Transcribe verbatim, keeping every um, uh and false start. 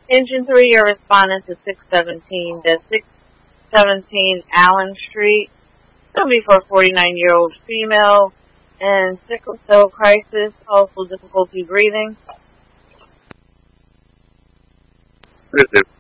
Engine three, your respondent to six seventeen, the six seventeen Allen Street. It's going to be for a forty-nine-year-old female and sickle cell crisis, also difficulty breathing. What is it?